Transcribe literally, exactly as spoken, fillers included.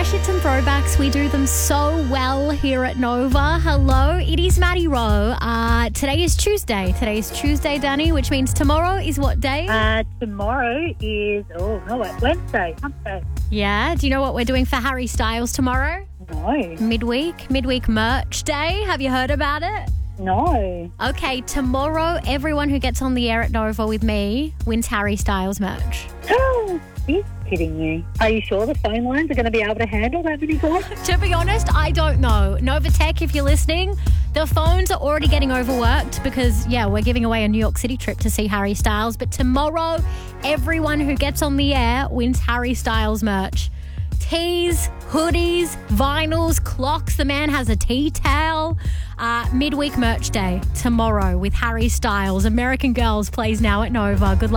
Fresh hits and throwbacks. We do them so well here at Nova. Hello, it is Maddie Rowe. Uh, today is Tuesday. Today is Tuesday, Danny, which means tomorrow is what day? Uh, tomorrow is, oh, no, wait, Wednesday. Wednesday. Yeah. Do you know what we're doing for Harry Styles tomorrow? No. Midweek. Midweek merch day. Have you heard about it? No. Okay, tomorrow, everyone who gets on the air at Nova with me wins Harry Styles merch. Oh, you're kidding me. Are you sure the phone lines are going to be able to handle that many calls? To be honest, I don't know. Nova Tech, if you're listening, the phones are already getting overworked because, yeah, we're giving away a New York City trip to see Harry Styles. But tomorrow, everyone who gets on the air wins Harry Styles merch. Tees, hoodies, vinyls, clocks. The man has a tea towel. Uh, midweek merch day tomorrow with Harry Styles. American Girls plays now at Nova. Good luck.